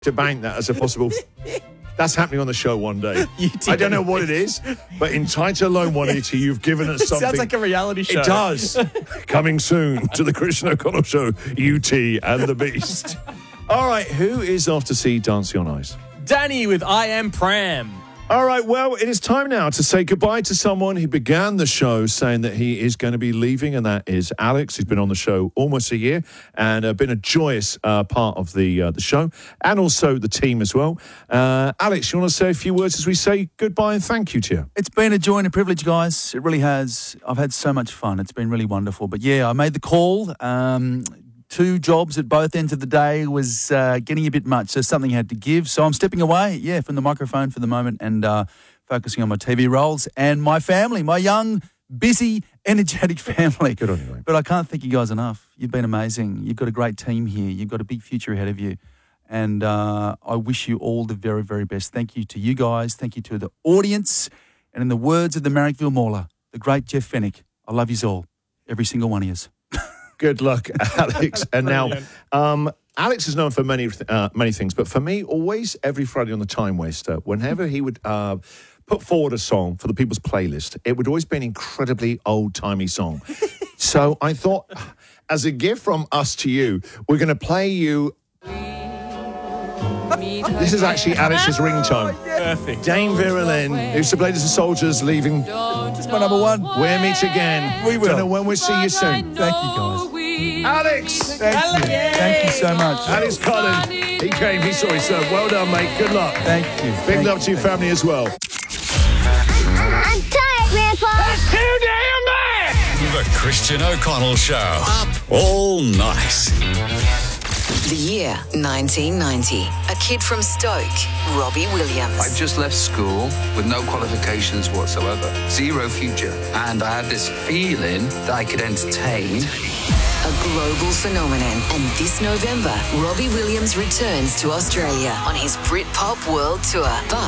to bank that as a possible... That's happening on the show one day. I don't know what it is, but in Tighter Loan 180, you've given us something. Sounds like a reality show. It does. Coming soon to the Christian O'Connell Show, UT and the Beast. All right, who is off to see Dancing on Ice? Danny with I Am Pram. All right, well, it is time now to say goodbye to someone who began the show saying that he is going to be leaving, and that is Alex. He's been on the show almost a year and been a joyous part of the show and also the team as well. Alex, you want to say a few words as we say goodbye and thank you to you? It's been a joy and a privilege, guys. It really has. I've had so much fun. It's been really wonderful. But yeah, I made the call. 2 jobs at both ends of the day was getting a bit much, so something had to give. So I'm stepping away, from the microphone for the moment and focusing on my TV roles and my family, my young, busy, energetic family. Good on you, mate. But I can't thank you guys enough. You've been amazing. You've got a great team here. You've got a big future ahead of you. And I wish you all the very, very best. Thank you to you guys. Thank you to the audience. And in the words of the Marrickville Mauler, the great Jeff Fennick, I love yous all, every single one of yous. Good luck, Alex. And now, Alex is known for many things, but for me, always every Friday on the Time Waster, whenever he would put forward a song for the People's Playlist, it would always be an incredibly old-timey song. So I thought, as a gift from us to you, we're going to play you... This is actually Alex's ringtone. Perfect. Dame Vera Lynn, who used to play as the Soldiers, leaving. It's my number one. We'll meet again. We will. Don't know when we'll see you soon. Thank you, guys. Alex! Thank you so much. Alex Cullen. He came, he saw his son. Well done, mate. Good luck. Thank you. Big love to your family as well. I'm tired, Grandpa. That's too damn bad! The Christian O'Connell Show. Up all night. The year 1990. A kid from Stoke, Robbie Williams. I just left school with no qualifications whatsoever, zero future, and I had this feeling that I could entertain. A global phenomenon. And this November, Robbie Williams returns to Australia on his Britpop World Tour. But